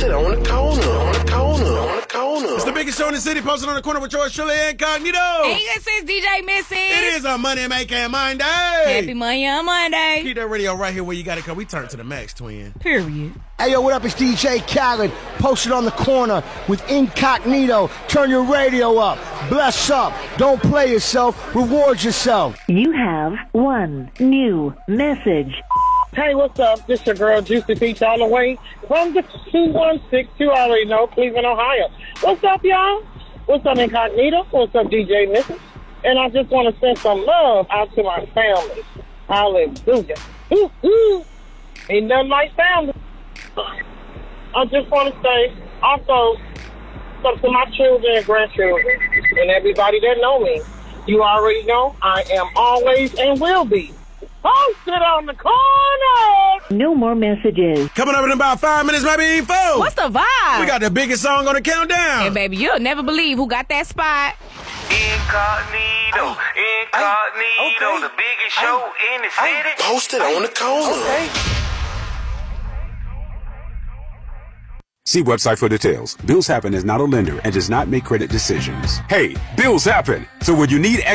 Posted on the corner. It's the biggest show in the city, posted on the corner with yours truly, Incognito. And this is DJ Missy. It is a Money Making Monday. Happy Money on Monday. Keep that radio right here where you got it, because we turn to the max, twin. Period. Hey, yo, what up? It's DJ Khaled, posted on the corner with Incognito. Turn your radio up. Bless up. Don't play yourself. Reward yourself. You have one new message. Hey, what's up? This your girl, Juicy Peach, all the way from the 216. You already know, Cleveland, Ohio. What's up, y'all? What's up, Incognito? What's up, DJ Missy? And I just want to send some love out to my family. Hallelujah. Ain't nothing like family. I just want to say, also, to my children and grandchildren and everybody that know me, you already know I am always and will be posted on the corner. No more messages. Coming up in about 5 minutes, maybe 4. What's the vibe? We got the biggest song on the countdown. And baby, you'll never believe who got that spot. Incognito, the biggest show in the city. Posted on the corner. See website for details. Bills Happen is not a lender and does not make credit decisions. Hey, bills happen. So when you need